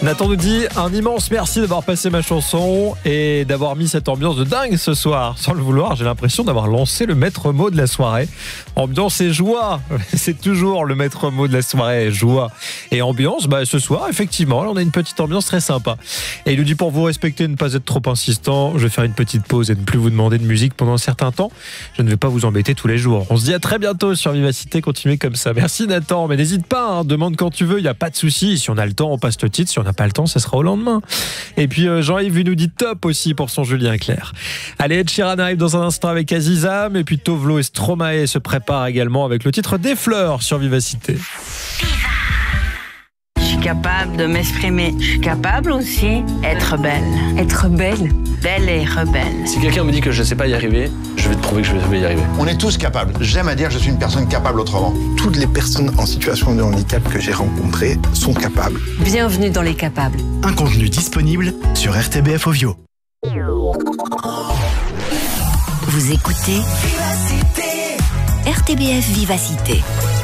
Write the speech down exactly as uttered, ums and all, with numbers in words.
Nathan nous dit un immense merci d'avoir passé ma chanson et d'avoir mis cette ambiance de dingue ce soir. Sans le vouloir, j'ai l'impression d'avoir lancé le maître mot de la soirée. Ambiance et joie, c'est toujours le maître mot de la soirée, joie et ambiance. Bah, ce soir, effectivement, on a une petite ambiance très sympa. Et il nous dit pour vous respecter et ne pas être trop insistant, je vais faire une petite pause et ne plus vous demander de musique pendant un certain temps. Je ne vais pas vous embêter tous les jours. On se dit à très bientôt sur Vivacité, continuez comme ça. Merci Nathan, mais n'hésite pas, hein, demande quand tu veux, il n'y a pas de souci. Si on a le temps, on passe le titre. Si on n'a pas le temps, ça sera au lendemain. Et puis euh, Jean-Yves nous dit top aussi pour son Julien Clerc. Allez, Ed Sheeran arrive dans un instant avec Azizam. Et puis Tovlo et Stromae se préparent également avec le titre Des Fleurs sur Vivacité. Je suis capable de m'exprimer. Je suis capable aussi d'être belle. Être belle. Belle et rebelle. Si quelqu'un me dit que je ne sais pas y arriver, je vais te prouver que je vais y arriver. On est tous capables. J'aime à dire que je suis une personne capable autrement. Toutes les personnes en situation de handicap que j'ai rencontrées sont capables. Bienvenue dans Les Capables. Un contenu disponible sur R T B F Ovio. Vous écoutez R T B F Vivacité.